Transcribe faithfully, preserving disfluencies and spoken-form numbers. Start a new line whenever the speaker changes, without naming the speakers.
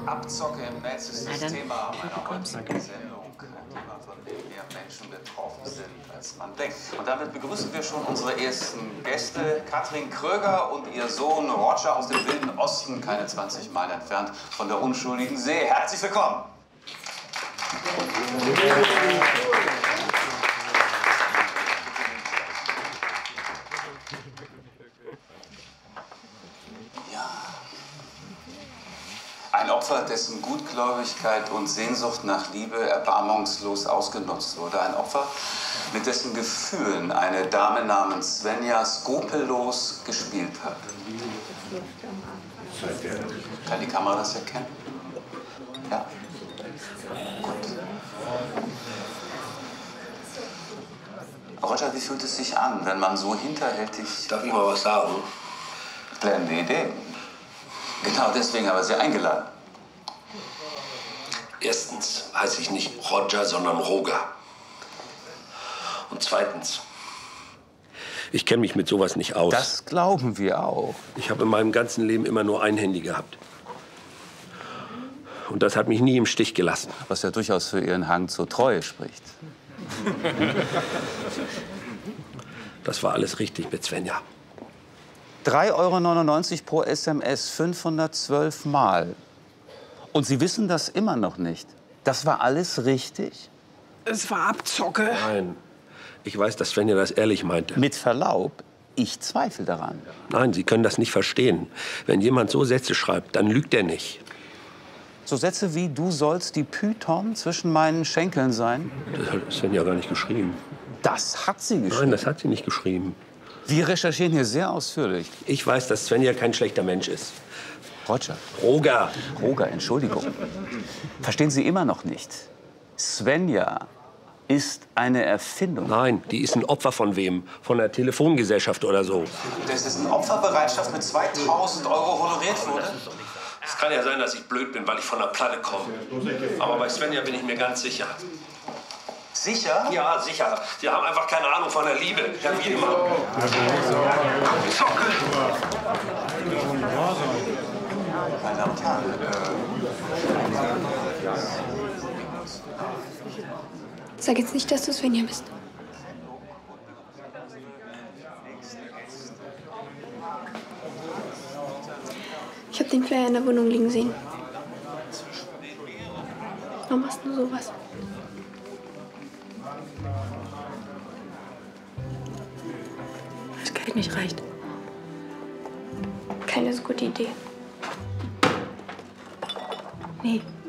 Abzocke im Netz ist das Thema meiner heutigen Sendung. Ein Thema, von dem mehr Menschen betroffen sind, als man denkt. Und damit begrüßen wir schon unsere ersten Gäste. Katrin Kröger und ihr Sohn Roger aus dem wilden Osten, keine zwanzig Meilen entfernt von der unschuldigen See. Herzlich willkommen. Ein Opfer, dessen Gutgläubigkeit und Sehnsucht nach Liebe erbarmungslos ausgenutzt wurde. Ein Opfer, mit dessen Gefühlen eine Dame namens Svenja skrupellos gespielt hat. Kann die Kamera das erkennen? Ja? Gut. Roger, wie fühlt es sich an, wenn man so hinterhältig...
Darf ich mal was sagen?
Blendende Idee. Genau deswegen haben wir Sie eingeladen.
Erstens heiße ich nicht Roger, sondern Roger. Und zweitens, ich kenne mich mit sowas nicht aus.
Das glauben wir auch.
Ich habe in meinem ganzen Leben immer nur ein Handy gehabt. Und das hat mich nie im Stich gelassen.
Was ja durchaus für Ihren Hang zur Treue spricht.
Das war alles richtig mit Svenja.
drei Euro neunundneunzig pro S M S, fünfhundertzwölf Mal. Und Sie wissen das immer noch nicht. Das war alles richtig?
Es war Abzocke.
Nein, ich weiß, dass Svenja das ehrlich meinte.
Mit Verlaub, ich zweifle daran.
Nein, Sie können das nicht verstehen. Wenn jemand so Sätze schreibt, dann lügt er nicht.
So Sätze wie, du sollst die Python zwischen meinen Schenkeln sein?
Das hat Svenja gar nicht geschrieben.
Das hat sie geschrieben?
Nein, das hat sie nicht geschrieben.
Wir recherchieren hier sehr ausführlich.
Ich weiß, dass Svenja kein schlechter Mensch ist.
Roger.
Roger.
Roger, Entschuldigung. Verstehen Sie immer noch nicht? Svenja ist eine Erfindung.
Nein, die ist ein Opfer von wem? Von der Telefongesellschaft oder so.
Das ist eine Opferbereitschaft mit zweitausend Euro honoriert wurde?
Es kann ja sein, dass ich blöd bin, weil ich von der Platte komme. Aber bei Svenja bin ich mir ganz sicher.
Sicher?
Ja, sicher. Sie haben einfach keine Ahnung von der Liebe. Ja, wie immer. Abzocke!
Meine Damen und Herren,
Sag jetzt nicht, dass du Svenja bist. Ich habe den Flyer in der Wohnung liegen sehen. Warum machst du sowas? Das Geld nicht reicht. Keine so gute Idee. Nee.